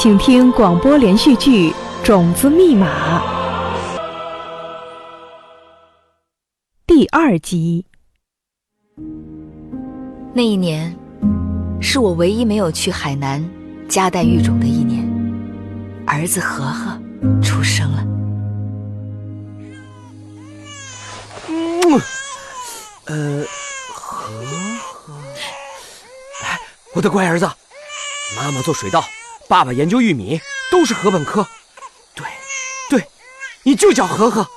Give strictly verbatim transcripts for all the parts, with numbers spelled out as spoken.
请听广播连续剧《种子密码》第二集。 那一年是我唯一没有去海南夹带育种的一年，儿子和和出生了。 嗯，呃，和和，哎，我的乖儿子，妈妈做水稻，爸爸研究玉米，都是禾本科。对，对，你就叫和和。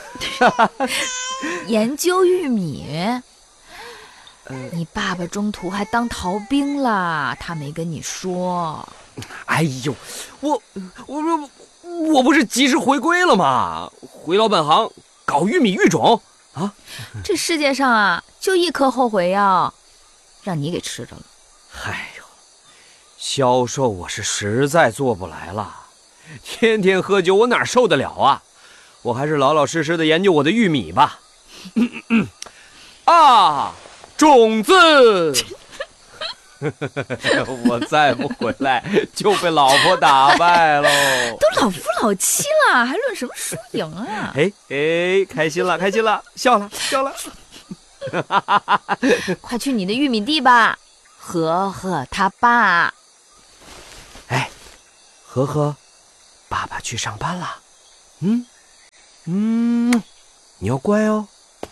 研究玉米？呃、你爸爸中途还当逃兵了，他没跟你说？ 哎呦，我我我我不是及时回归了吗？回老本行，搞玉米育种啊！ 这世界上啊，就一颗后悔药，让你给吃着了。 哎呦，销售我是实在做不来了，天天喝酒我哪受得了啊！我还是老老实实的研究我的玉米吧。嗯嗯啊，种子！我再不回来就被老婆打败喽！ 都老夫老妻了，还论什么输赢啊？ 哎哎，开心了，开心了，笑了，笑了！ 快去你的玉米地吧，和和他爸。 哎，和和，爸爸去上班了。嗯嗯，你要乖哦。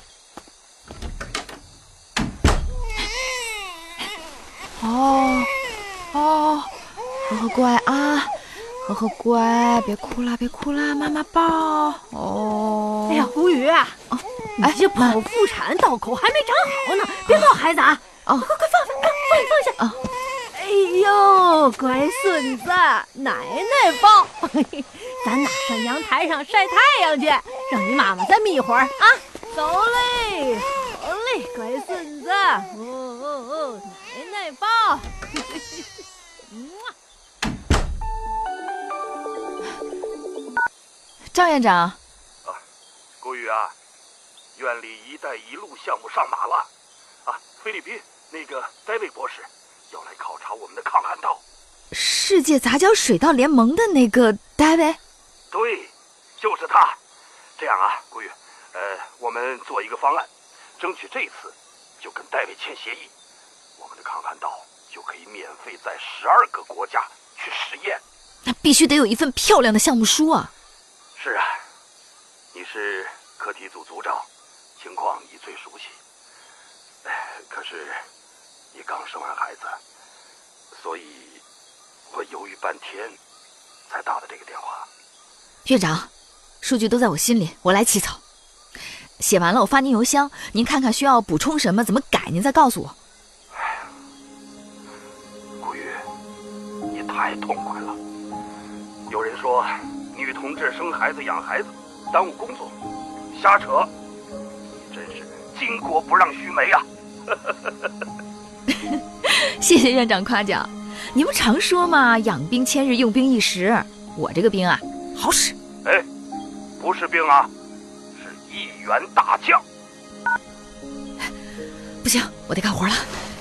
哦哦，和和乖啊，和和乖，别哭啦，别哭啦，妈妈抱。哦， 哎呀，胡宇，哦，你这剖腹产刀口还没长好呢，别抱孩子啊！哦，快快放放放放放下！啊！哎呦，乖孙子，奶奶抱。咱哪上阳台上晒太阳去，让你妈妈再眯会儿啊！走嘞，好嘞，乖孙子。哦哦哦，奶奶抱。 赵院长。 啊，郭宇啊，院里“一带一路”项目上马了。啊，菲律宾那个戴维博士要来考察我们的抗旱稻。 世界杂交水稻联盟的那个戴维？ 对，就是他。这样啊，郭宇，呃，我们做一个方案，争取这次就跟戴维签协议，我们的抗旱稻就可以免费在十二个国家去实验。 那必须得有一份漂亮的项目书啊。 是啊，你是课题组组长，情况你最熟悉。可是你刚生完孩子，所以我犹豫半天才打的这个电话。 院长，数据都在我心里，我来起草。写完了我发您邮箱，您看看需要补充什么，怎么改，您再告诉我。 顾宇，你太痛快了。有人说女同志生孩子养孩子耽误工作，瞎扯！你真是巾帼不让须眉啊！ 谢谢院长夸奖。你不常说吗？养兵千日，用兵一时。我这个兵啊，好使。 哎，不是兵啊，是一员大将。 不行，我得干活了。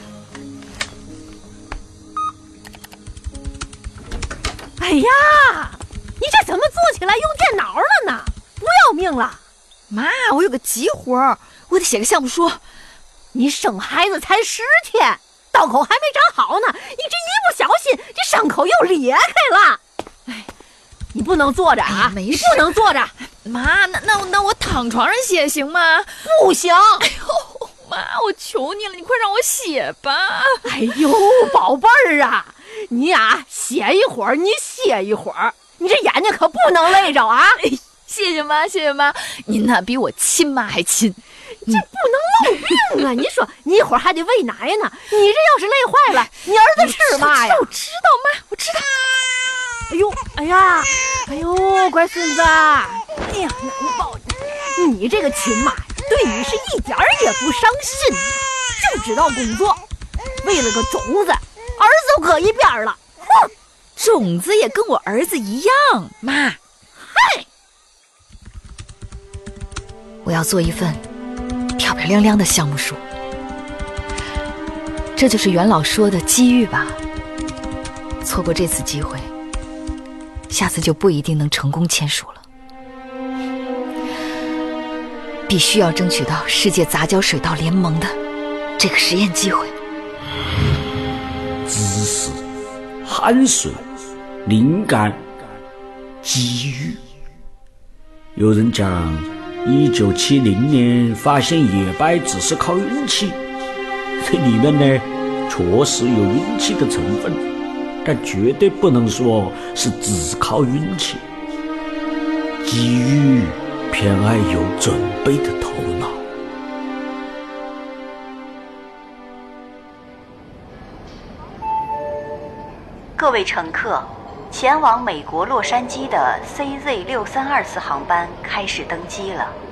哎呀，你这怎么做起来用电脑了呢？不要命了！ 妈，我有个急活，我得写个项目书。 你生孩子才十天，刀口还没长好呢，你这一不小心，这伤口又裂开了。哎，你不能坐着啊！ 哎、没事， 不能坐着。 妈，那那那我躺床上写行吗？ 不行！ 哎呦，妈，我求你了，你快让我写吧。 哎呦，宝贝儿啊，你呀、啊，写一会儿，你歇一会儿，你这眼睛可不能累着啊！ 哎，谢谢妈，谢谢妈，您呢比我亲妈还亲。 这不能漏病啊！你说你一会儿还得喂奶呢，你这要是累坏了，你儿子吃嘛呀？ 我知道妈，我知道。 哎呦，哎呀，哎呦，乖孙子，哎呀，奶奶抱你，你这个亲妈对你是一点儿也不伤心，就知道工作，为了个种子，儿子都搁一边了。哼， 种子也跟我儿子一样，妈。 嗨， 我要做一份漂漂亮亮的项目书，这就是元老说的机遇吧。错过这次机会， 下次就不一定能成功签署了。必须要争取到世界杂交水稻联盟的这个实验机会。 知识、汗水、灵感、机遇。有人讲一九七零年发现野掰只是靠运气，这里面呢确实有运气的成分，但绝对不能说是只靠运气。机遇偏爱有准备的头脑。 各位乘客，前往美国洛杉矶的 C Z 六三二次航班开始登机了。